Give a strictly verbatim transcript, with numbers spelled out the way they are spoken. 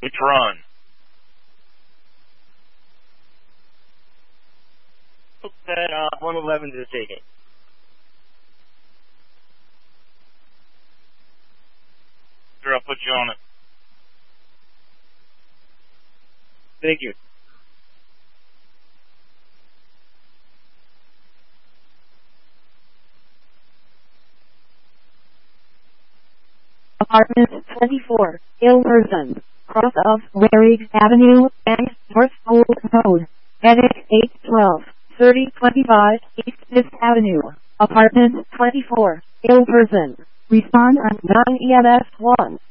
It's run. Put that uh, one eleven to the ticket. Sure, I'll put you on it. Thank you. Apartment twenty-four, Ilverston, cross of Warwick Avenue and North Old Road. Edit eight twelve, thirty twenty-five, East Fifth Avenue. Apartment twenty-four, Ilverston. Respond on nine E M S one.